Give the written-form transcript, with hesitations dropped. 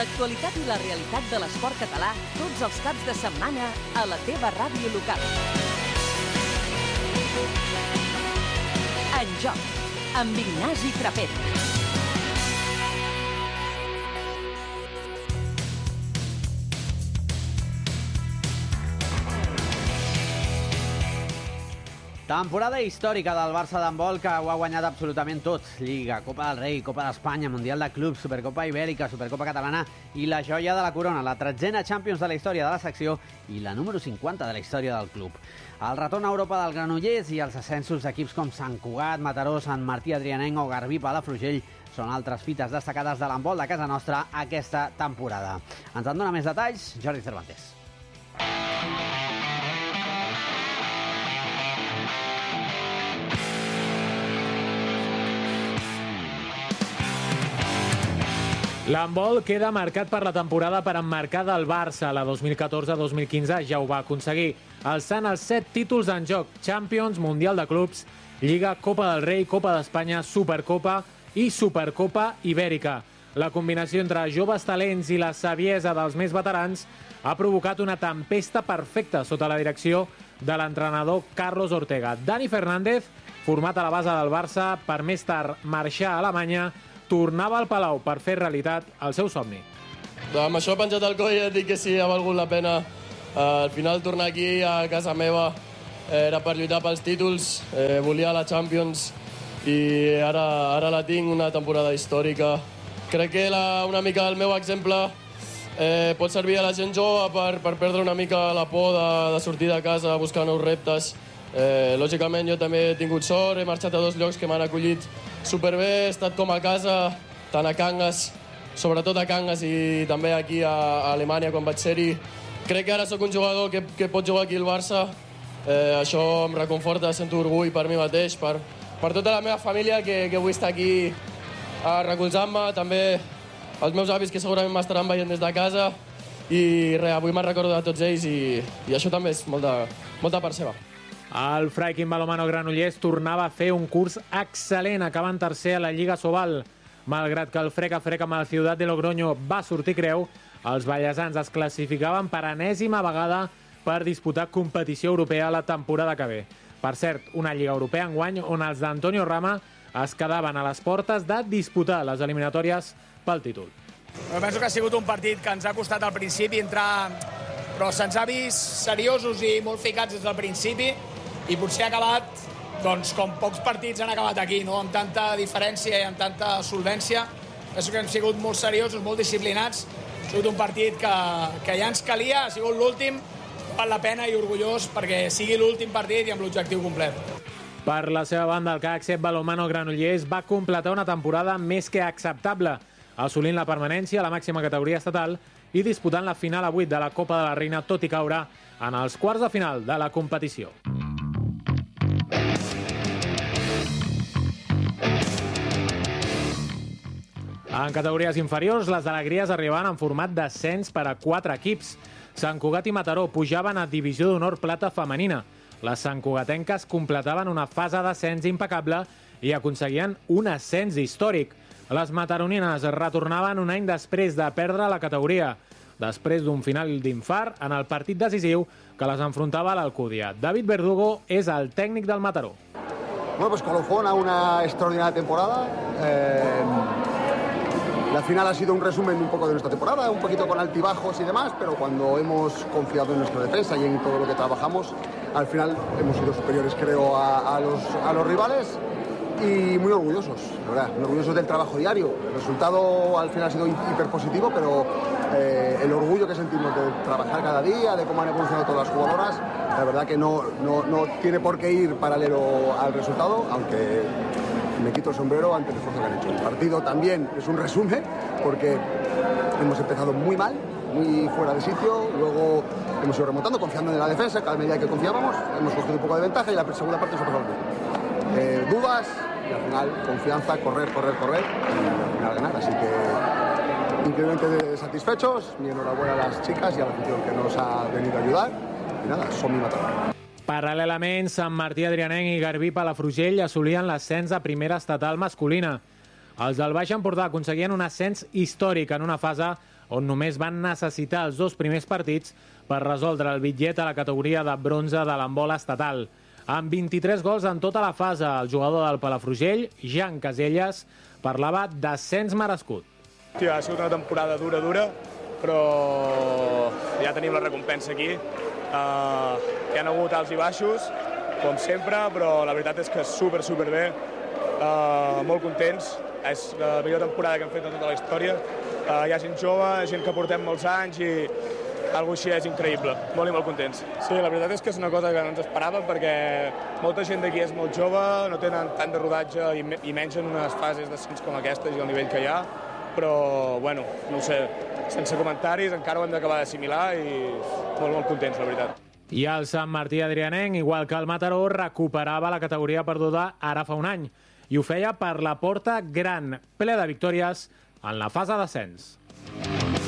L'actualitat i la realitat de l'esport català tots els caps de setmana a la teva ràdio local. En joc, amb Ignasi Trapero. Temporada històrica del Barça d'handbol, que ho ha guanyat absolutament tot. Lliga, Copa del Rei, Copa d'Espanya, Mundial de Clubs, Supercopa Ibèrica, Supercopa Catalana i la joia de la corona, la 13a Champions de la història de la secció i la número 50 de la història del club. El retorn a Europa del Granollers i els ascensos d'equips com Sant Cugat, Mataró, Sant Martí Adrianenc o Garbí Palafrugell són altres fites destacades de l'handbol de casa nostra aquesta temporada. Ens en dona més detalls Jordi Cervantes. L'handbol queda marcat per la temporada per emmarcar del Barça. La 2014-2015 ja ho va aconseguir, alçant els 7 títols en joc: Champions, Mundial de Clubs, Lliga, Copa del Rei, Copa d'Espanya, Supercopa i Supercopa Ibèrica. La combinació entre joves talents i la saviesa dels més veterans ha provocat una tempesta perfecta sota la direcció de l'entrenador Carlos Ortega. Dani Fernández, format a la base del Barça per més tard marxar a Alemanya, tornava al Palau per fer realitat el seu somni. Amb això penjat al coll et dic que sí, ha valgut la pena. Al final tornar aquí a casa meva era per lluitar pels títols, volia la Champions i ara la tinc, una temporada històrica. Crec que una mica el meu exemple pot servir a la gent jove per perdre una mica la por de sortir de casa a buscar nous reptes. Lògicament jo també he tingut sort, he marxat a 2 llocs que m'han acollit superbé, he estat com a casa, tant a Cangas, sobretot a Cangas i també aquí a Alemanya quan vaig ser-hi. Crec que ara sóc un jugador que pot jugar aquí al Barça, això em reconforta, sento orgull per mi mateix, per tota la meva família que vull estar aquí recolzant-me, també els meus avis que segurament m'estaran veient des de casa i res, avui me'n recordo de tots ells i això també és molta part seva. El Freikin Balonmano Granollers tornava a fer un curs excel·lent, acabant tercer a la Lliga Sobal. Malgrat que el frec a frec amb el Ciutat de Logroño va sortir creu, els ballesans es classificaven per enèsima vegada per disputar competició europea la temporada que ve. Per cert, una Lliga Europea enguany on els d'Antonio Rama es quedaven a les portes de disputar les eliminatòries pel títol. Jo penso que ha sigut un partit que ens ha costat al principi entrar, però se'ns ha vist seriosos i molt ficats des del principi i potser ha acabat, doncs, com pocs partits han acabat aquí, no? Amb tanta diferència i amb tanta solvència. Penso que hem sigut molt seriosos, molt disciplinats. Ha sigut un partit que ja ens calia, ha sigut l'últim, val la pena i orgullós perquè sigui l'últim partit i amb l'objectiu complet. Per la seva banda, el CAC Balonmano Granollers va completar una temporada més que acceptable, assolint la permanència a la màxima categoria estatal i disputant la final a 8 de la Copa de la Reina, tot i caure en els quarts de final de la competició. En categories inferiors, les alegries arribaven en format d'ascens per a 4 equips. Sant Cugat i Mataró pujaven a Divisió d'Honor Plata Femenina. Les santcugatenques completaven una fase d'ascens impecable i aconseguien un ascens històric. Les mataronines retornaven un any després de perdre la categoria, després d'un final d'infart en el partit decisiu que les enfrontava a l'Alcúdia. David Verdugo és el tècnic del Mataró. Bueno, pues colofón a una extraordinaria temporada. La final ha sido un resumen un poco de nuestra temporada, un poquito con altibajos y demás, pero cuando hemos confiado en nuestra defensa y en todo lo que trabajamos, al final hemos sido superiores, creo, a los rivales y muy orgullosos, la verdad, muy orgullosos del trabajo diario. El resultado al final ha sido hiperpositivo, pero el orgullo que sentimos de trabajar cada día, de cómo han evolucionado todas las jugadoras, la verdad que no tiene por qué ir paralelo al resultado, aunque me quito el sombrero ante el esfuerzo que han hecho. El partido también es un resumen, porque hemos empezado muy mal, muy fuera de sitio, luego hemos ido remontando, confiando en la defensa, cada medida que confiábamos, hemos cogido un poco de ventaja y la segunda parte se ha pasado bien. Dudas y al final confianza, correr y al final ganar, así que increíblemente satisfechos, mi enhorabuena a las chicas y a la afición que nos ha venido a ayudar y nada, som-hi Mataró. Paral·lelament, Sant Martí Adrianenc i Garbí Palafrugell assolien l'ascens a primera estatal masculina. Els del Baix Empordà aconseguien un ascens històric en una fase on només van necessitar els 2 primers partits per resoldre el bitllet a la categoria de bronze de l'handbol estatal. Amb 23 gols en tota la fase, el jugador del Palafrugell, Jan Caselles, parlava d'ascens merescut. Ha sigut una temporada dura, però ja tenim la recompensa aquí. Hi ha hagut alts i baixos, com sempre, però la veritat és que super bé, molt contents. És la millor temporada que hem fet en tota la història. Hi ha gent jove, gent que portem molts anys i alguna així és increïble. Molt i molt contents. Sí, la veritat és que és una cosa que no ens esperàvem perquè molta gent d'aquí és molt jove, no tenen tant de rodatge i menys en unes fases d'ascens com aquestes i el nivell que hi ha, però, bueno, no ho sé, sense comentaris, encara ho hem d'acabar d'assimilar i molt contents, la veritat. I el Sant Martí Adrianenc, igual que el Mataró, recuperava la categoria perduda ara fa un any i ho feia per la porta gran, ple de victòries en la fase d'ascens.